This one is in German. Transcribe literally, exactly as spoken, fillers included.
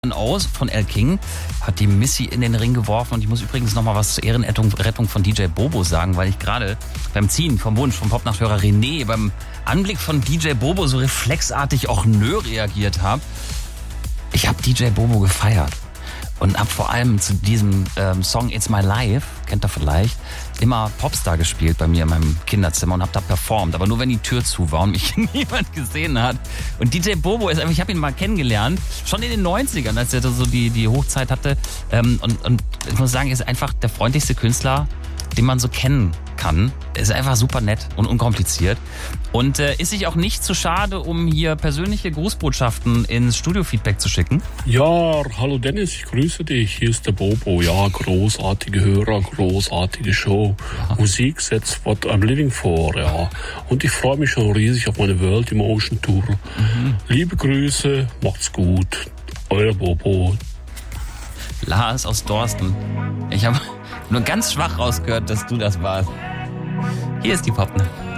Aus von El King hat die Missy in den Ring geworfen und ich muss übrigens nochmal was zur Ehrenrettung Rettung von D J Bobo sagen, weil ich gerade beim Ziehen vom Wunsch vom Popnachthörer René beim Anblick von D J Bobo so reflexartig auch nö reagiert habe. Ich habe D J Bobo gefeiert und habe vor allem zu diesem ähm, Song It's My Life, kennt ihr vielleicht, immer Popstar gespielt bei mir in meinem Kinderzimmer und habe da performt, aber nur wenn die Tür zu war und mich niemand gesehen hat. Und D J Bobo ist einfach, ich habe ihn mal kennengelernt, schon in den neunzigern, als er so die, die Hochzeit hatte. Ähm, und, und ich muss sagen, er ist einfach der freundlichste Künstler, den man so kennen kann. Er ist einfach super nett und unkompliziert. Und äh, ist sich auch nicht zu schade, um hier persönliche Grußbotschaften ins Studio-Feedback zu schicken? Ja, hallo Dennis, ich grüße dich. Hier ist der Bobo. Ja, großartige Hörer, großartige Show. Ja. Musik setzt what I'm living for, ja. Und ich freue mich schon riesig auf meine World Emotion Tour. Mhm. Liebe Grüße, macht's gut. Euer Bobo. Lars aus Dorsten. Ich habe nur ganz schwach rausgehört, dass du das warst. Hier ist die Popne.